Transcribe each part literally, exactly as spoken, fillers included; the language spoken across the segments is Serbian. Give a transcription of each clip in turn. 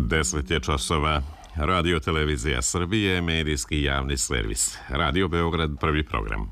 deset je časova. Radio Televizija Srbije, medijski javni servis. Radio Beograd, prvi program.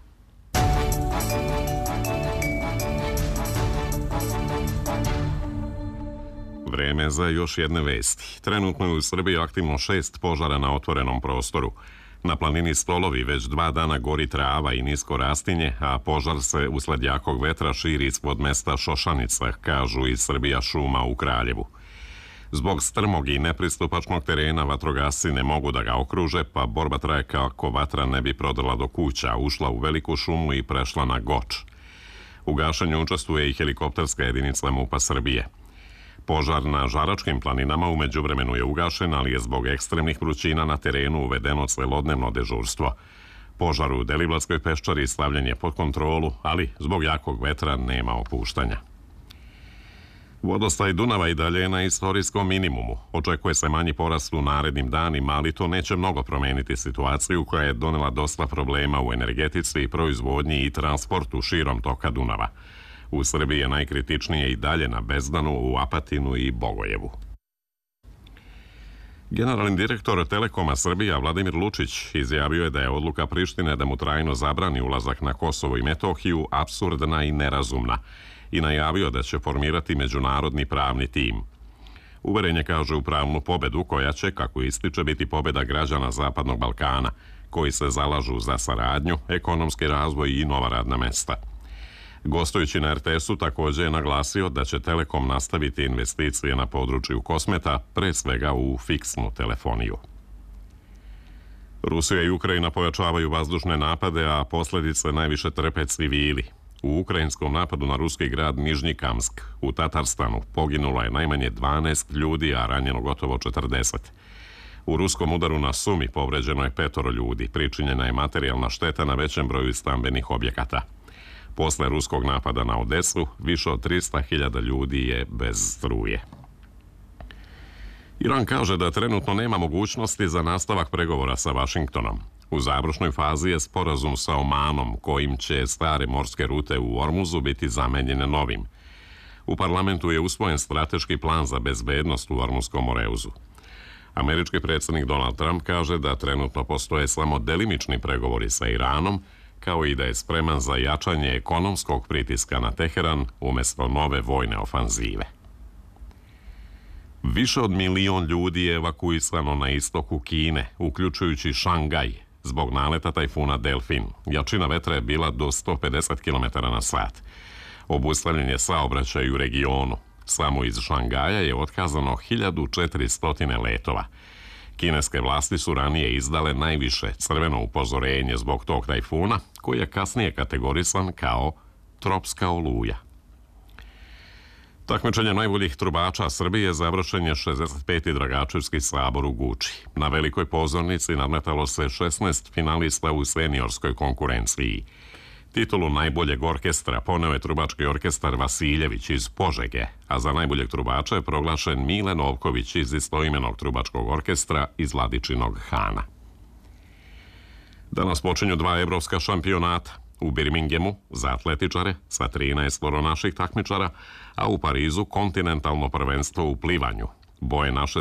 Vreme za još jedne vesti. Trenutno je u Srbiji aktivno šest požara na otvorenom prostoru. Na planini Stolovi već dva dana gori trava i nisko rastinje, a požar se usled jakog vetra širi ispod mesta Šošanica, kažu iz Srbija šuma u Kraljevu. Zbog strmog i nepristupačnog terena vatrogasci ne mogu da ga okruže, pa borba traje kako vatra ne bi prodrla do kuća, ušla u veliku šumu i prešla na Goč. U gašenju učestvuje i helikopterska jedinica MUP-a Srbije. Požar na Žaračkim planinama u međuvremenu je ugašen, ali je zbog ekstremnih vrućina na terenu uvedeno celodnevno dežurstvo. Požar u Deliblatskoj peščari stavljen je pod kontrolu, ali zbog jakog vetra nema opuštanja. Vodostaj Dunava i dalje je na istorijskom minimumu. Očekuje se manji porast u narednim danima, ali to neće mnogo promeniti situaciju koja je donela dosta problema u energetici, proizvodnji i transportu širom toka Dunava. U Srbiji je najkritičnije i dalje na Bezdanu, u Apatinu i Bogojevu. Generalni direktor Telekoma Srbija Vladimir Lučić izjavio je da je odluka Prištine da mu trajno zabrani ulazak na Kosovo i Metohiju apsurdna i nerazumna i najavio da će formirati međunarodni pravni tim. Uveren je, kaže, u pravnu pobedu koja će, kako ističe, biti pobeda građana Zapadnog Balkana, koji se zalažu za saradnju, ekonomski razvoj i nova radna mesta. Gostujući na er te esu također je naglasio da će Telekom nastaviti investicije na području kosmeta, pre svega u fiksnu telefoniju. Rusija i Ukrajina pojačavaju vazdušne napade, a posljedice najviše trpe civili. U ukrajinskom napadu na ruski grad Nižnji Kamsk u Tatarstanu poginulo je najmanje dvanaest ljudi, a ranjeno gotovo četrdeset. U ruskom udaru na Sumi povređeno je petoro ljudi, pričinjena je materijalna šteta na većem broju stambenih objekata. Posle ruskog napada na Odesu, više od trista hiljada ljudi je bez struje. Iran kaže da trenutno nema mogućnosti za nastavak pregovora sa Vašingtonom. U završnoj fazi je sporazum sa Omanom, kojim će stare morske rute u Ormuzu biti zamenjene novim. U parlamentu je usvojen strateški plan za bezbednost u Ormuzskom Moreuzu. Američki predsjednik Donald Trump kaže da trenutno postoje samo delimični pregovori sa Iranom, kao i da je spreman za jačanje ekonomskog pritiska na Teheran umjesto nove vojne ofanzive. Više od milion ljudi je evakuisano na istoku Kine, uključujući Šangaj, zbog naleta tajfuna Delfin. Jačina vetra je bila do sto pedeset kilometara na sat. Obustavljen je saobraćaj u regionu. Samo iz Šangaja je otkazano hiljadu četiristo letova. Kineske vlasti su ranije izdale najviše crveno upozorenje zbog tog tajfuna, koji je kasnije kategorisan kao tropska oluja. Takmičenje najboljih trubača Srbije završen je šezdeset peti Dragačevski sabor u Guči. Na velikoj pozornici nadmetalo se šesnaest finalista u seniorskoj konkurenciji. Titulu najboljeg orkestra poneo je trubački orkestar Vasiljević iz Požege, a za najboljeg trubača je proglašen Mile Novković iz istoimenog trubačkog orkestra iz Vladičinog Hana. Danas počinju dva evropska šampionata. U Birmingemu za atletičare sa trinaest naših takmičara, a u Parizu kontinentalno prvenstvo u plivanju. Boje naše